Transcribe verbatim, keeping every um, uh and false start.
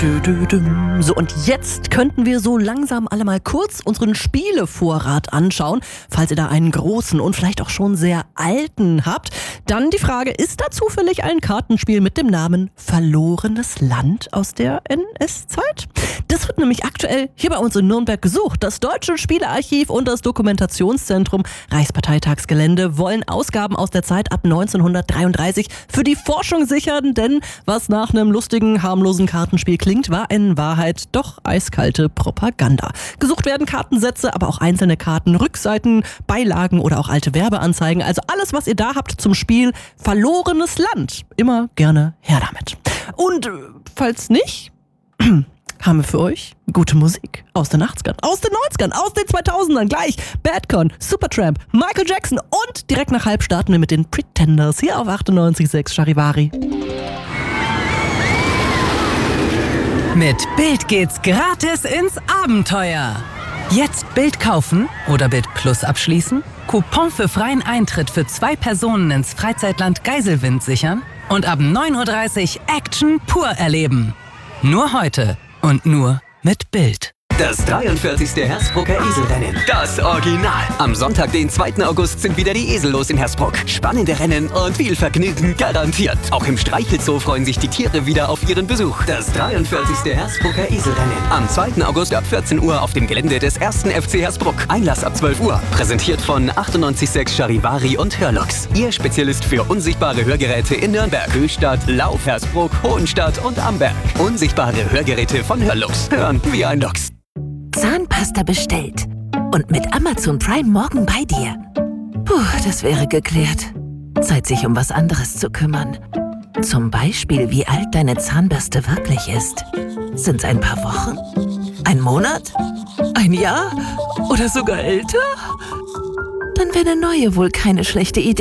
Dü, dü, düm. So, und jetzt könnten wir so langsam alle mal kurz unseren Spielevorrat anschauen. Falls ihr da einen großen und vielleicht auch schon sehr alten habt, dann die Frage, ist da zufällig ein Kartenspiel mit dem Namen Verlorenes Land aus der N S-Zeit? Das wird nämlich aktuell hier bei uns in Nürnberg gesucht. Das Deutsche Spielearchiv und das Dokumentationszentrum Reichsparteitagsgelände wollen Ausgaben aus der Zeit ab neunzehnhundertdreiunddreißig für die Forschung sichern, denn was nach einem lustigen, harmlosen Kartenspiel klingt, war in Wahrheit doch eiskalte Propaganda. Gesucht werden Kartensätze, aber auch einzelne Karten, Rückseiten, Beilagen oder auch alte Werbeanzeigen. Also alles, was ihr da habt zum Spiel Verlorenes Land. Immer gerne her damit. Und äh, falls nicht, haben wir für euch gute Musik aus den achtzigern, aus den neunzigern, aus den zweitausendern. Gleich Badcon, Supertramp, Michael Jackson und direkt nach halb starten wir mit den Pretenders hier auf achtundneunzig Komma sechs Charivari. Mit Bild geht's gratis ins Abenteuer. Jetzt Bild kaufen oder Bild Plus abschließen, Coupon für freien Eintritt für zwei Personen ins Freizeitland Geiselwind sichern und ab neun Uhr dreißig Action pur erleben. Nur heute und nur mit Bild. Das dreiundvierzigste Hersbrucker Eselrennen. Das Original. Am Sonntag, den zweiten August, sind wieder die Esel los in Hersbruck. Spannende Rennen und viel Vergnügen garantiert. Auch im Streichelzoo freuen sich die Tiere wieder auf ihren Besuch. Das dreiundvierzigste Hersbrucker Eselrennen. Am zweiten August ab vierzehn Uhr auf dem Gelände des ersten F C Hersbruck. Einlass ab zwölf Uhr. Präsentiert von achtundneunzig Komma sechs Charivari und Hörlux. Ihr Spezialist für unsichtbare Hörgeräte in Nürnberg, Höchstadt, Lauf, Hersbruck, Hohenstadt und Amberg. Unsichtbare Hörgeräte von Hörlux. Hören wie ein Luchs. Zahnpasta bestellt und mit Amazon Prime morgen bei dir. Puh, das wäre geklärt. Zeit, sich um was anderes zu kümmern. Zum Beispiel, wie alt deine Zahnbürste wirklich ist. Sind's ein paar Wochen? Ein Monat? Ein Jahr? Oder sogar älter? Dann wäre eine neue wohl keine schlechte Idee.